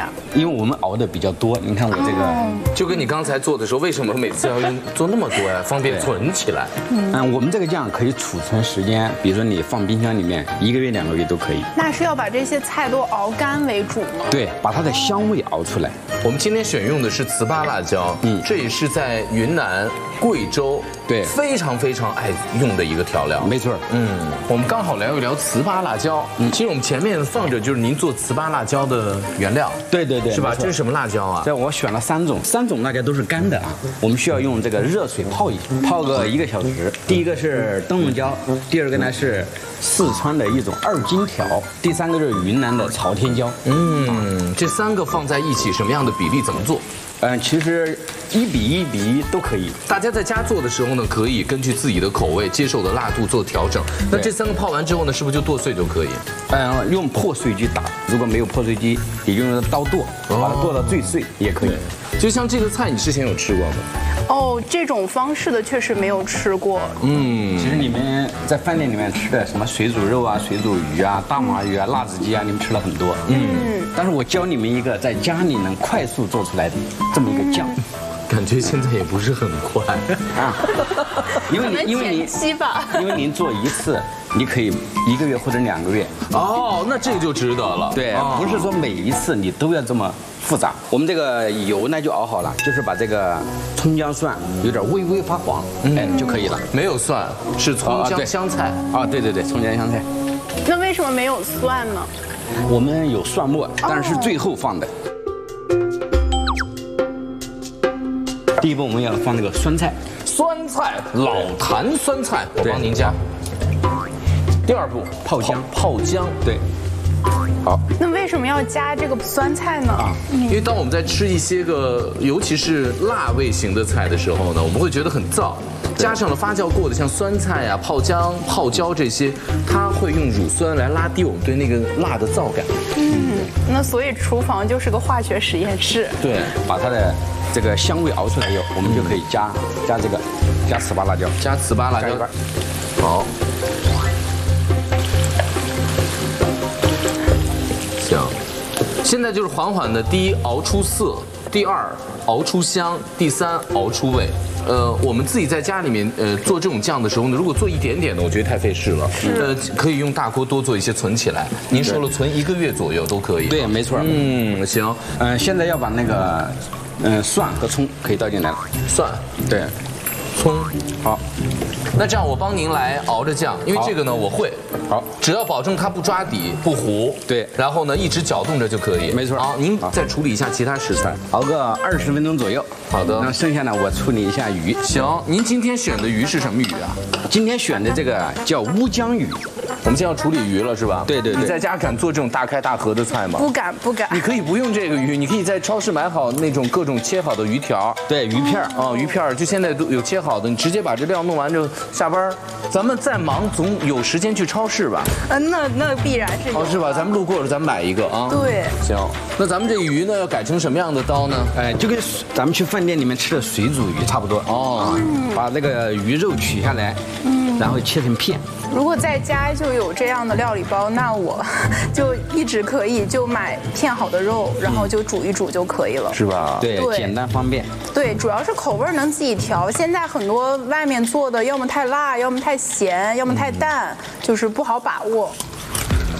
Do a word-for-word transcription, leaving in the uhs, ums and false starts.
呀？ 因为我们熬的比较多，你看我这个， 就跟你刚才做的时候，为什么每次要用做那么多呀？方便存起来。 嗯，我们这个酱可以储存时间，比如说你放冰箱里面一个月、两个月都可以。 那是要把这些菜都熬干为主吗？ 对，把它的香味熬出来。 我们今天选用的是糍粑辣椒，嗯，这也是在云南、贵州对非常非常爱用的一个调料。 没错， 嗯，我们刚好聊一聊糍粑辣椒。嗯，其实我们前面放着就是您做糍粑辣椒的原料。 对对对， 是吧？ 没错这是什么辣椒啊？ 这我选了三种，三种辣椒都是干的啊。我们需要用这个热水泡一下，泡个一个小时。第一个是灯笼椒，第二个呢是四川的一种二荆条，第三个是云南的朝天椒。 嗯，这三个放在一起，什么样的比例怎么做？ 嗯，其实一比一比一都可以。 大家在家做的时候呢，可以根据自己的口味、接受的辣度做调整。那这三个泡完之后呢，是不是就剁碎就可以？ 嗯，用破碎机打，如果没有破碎机，也就用刀剁，把它剁到最碎也可以。 就像这个菜，你之前有吃过吗？ 哦，这种方式的确实没有吃过。 嗯，其实你们在饭店里面吃的什么水煮肉啊、水煮鱼啊、大马鱼啊、辣子鸡啊，你们吃了很多。嗯，但是我教你们一个在家里能快速做出来的这么一个酱。 感觉现在也不是很快啊，因为你因为你期吧， 因为您做一次，你可以一个月或者两个月。 哦，那这就值得了。 对，不是说每一次你都要这么复杂。我们这个油呢就熬好了，就是把这个葱姜蒜有点微微发黄，哎就可以了。 没有蒜，是葱姜香菜啊，对对对，葱姜香菜。 那为什么没有蒜呢？ 我们有蒜末，但是是最后放的。第一步我们要放那个酸菜， 酸菜老坛酸菜，我帮您加。第二步泡姜， 泡姜，对。好， 那为什么要加这个酸菜呢？啊， 因为当我们在吃一些个，尤其是辣味型的菜的时候呢，我们会觉得很燥，加上了发酵过的像酸菜啊、泡姜、泡椒这些，它会用乳酸来拉低我们对那个辣的燥感。 嗯，那所以厨房就是个化学实验室。 对，把它的这个香味熬出来以后，我们就可以加加这个加糍粑辣椒， 加糍粑辣椒。好。行，现在就是缓缓的，第一熬出色，第二熬出香，第三熬出味。呃，我们自己在家里面呃做这种酱的时候呢，如果做一点点的，我觉得太费事了。呃，可以用大锅多做一些，存起来。您说了，存一个月左右都可以。 对，没错。 嗯，行。 嗯，现在要把那个嗯蒜和葱可以倒进来了。 蒜， 对， 葱， 好。 那这样我帮您来熬着酱，因为这个呢我会。 好， 只要保证它不抓底、不糊， 对， 然后呢一直搅动着就可以。 没错。 好，您再处理一下其他食材， 熬个二十分钟左右。 好的。 那剩下呢，我处理一下鱼。 行，您今天选的鱼是什么鱼啊？ 今天选的这个叫乌江鱼。 我们现在要处理鱼了是吧？ 对对对。 你在家敢做这种大开大合的菜吗？ 不敢不敢。 你可以不用这个鱼，你可以在超市买好那种各种切好的鱼条， 对，鱼片啊，鱼片就现在都有切好的，你直接把这料弄完就下班。咱们再忙总有时间去超市吧？ 嗯，那那必然是有。 哦，是吧？咱们路过了，咱们买一个啊。 对。 行，那咱们这鱼呢，要改成什么样的刀呢？ 哎，就跟咱们去饭店里面吃的水煮鱼差不多哦。嗯、把那个鱼肉取下来，嗯，然后切成片。 如果在家就有这样的料理包，那我就一直可以就买片好的肉，然后就煮一煮就可以了， 是吧？ 对，简单方便。 对，主要是口味能自己调。现在很多外面做的，要么太辣，要么太咸，要么太淡，就是不好把握。